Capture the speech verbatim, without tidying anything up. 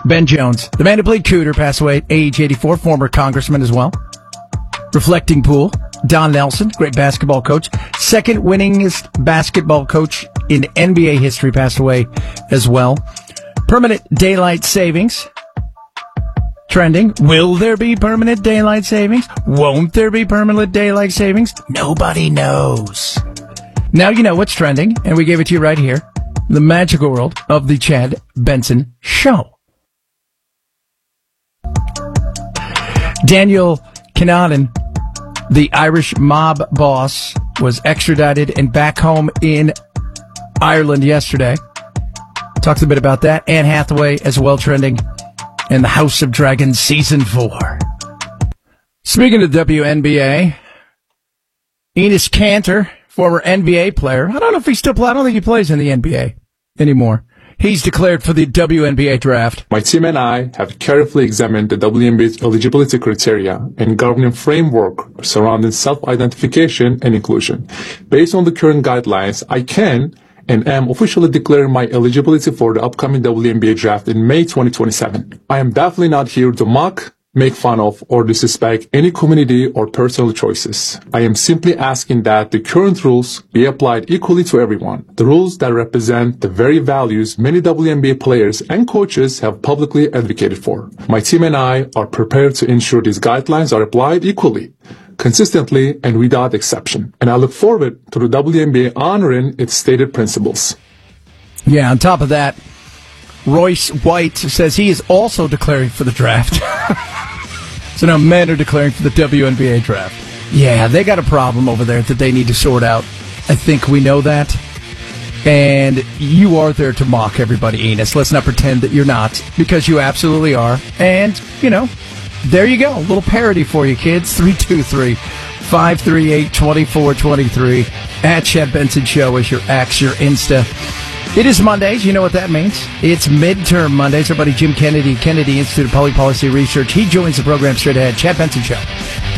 Ben Jones, the man who played Cooter, passed away at age eighty-four, former congressman as well. Reflecting Pool, Don Nelson, great basketball coach, second winningest basketball coach in N B A history, passed away as well. Permanent daylight savings, trending. Will there be permanent daylight savings? Won't there be permanent daylight savings? Nobody knows. Now you know what's trending, and we gave it to you right here. The magical world of the Chad Benson Show. Daniel Kinanen, the Irish mob boss, was extradited and back home in Ireland yesterday. Talked a bit about that. Anne Hathaway as well trending in the House of Dragons Season four. Speaking of W N B A, Enes Kanter, former N B A player. I don't know if he still plays. I don't think he plays in the N B A anymore. He's declared for the W N B A draft. My team and I have carefully examined the W N B A's eligibility criteria and governing framework surrounding self-identification and inclusion. Based on the current guidelines, I can and am officially declaring my eligibility for the upcoming W N B A draft in May twenty twenty-seven. I am definitely not here to mock, make fun of, or disrespect any community or personal choices. I am simply asking that the current rules be applied equally to everyone. The rules that represent the very values many W N B A players and coaches have publicly advocated for. My team and I are prepared to ensure these guidelines are applied equally, consistently, and without exception. And I look forward to the W N B A honoring its stated principles. Yeah, on top of that, Royce White says he is also declaring for the draft. So now men are declaring for the W N B A draft. Yeah, they got a problem over there that they need to sort out. I think we know that. And you are there to mock everybody, Enes. Let's not pretend that you're not, because you absolutely are. And, you know, there you go. A little parody for you, kids. three two three, five three eight, two four two three. At Chad Benson Show is your X, your Insta. It is Mondays. You know what that means. It's midterm Mondays. Our buddy Jim Kennedy, Kennedy Institute of Public Policy Research. He joins the program straight ahead. Chad Benson Show.